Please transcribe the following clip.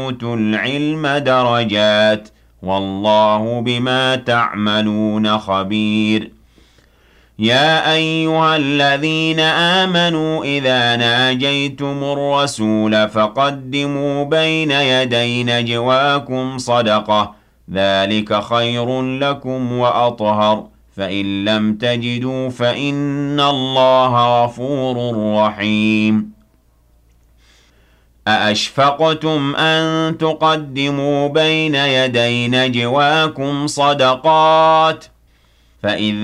أُوتُوا الْعِلْمَ دَرَجَاتٍ ۚ وَاللَّهُ بِمَا تَعْمَلُونَ خَبِيرٌ يَا أَيُّهَا الَّذِينَ آمَنُوا إِذَا نَاجَيْتُمُ الرَّسُولَ فَقَدِّمُوا بَيْنَ يَدَيْ نَجْوَاكُمْ صَدَقَةً ۚ ذَٰلِكَ خَيْرٌ لَّكُمْ وَأَطْهَرُ ۚ فَإِن لَّمْ تَجِدُوا فَإِنَّ اللَّهَ غَفُورٌ رَّحِيمٌ أَأَشْفَقْتُمْ أَن تُقَدِّمُوا بَيْنَ يَدَيْ نَجْوَاكُمْ صَدَقَاتٍ ۚ فَإِذ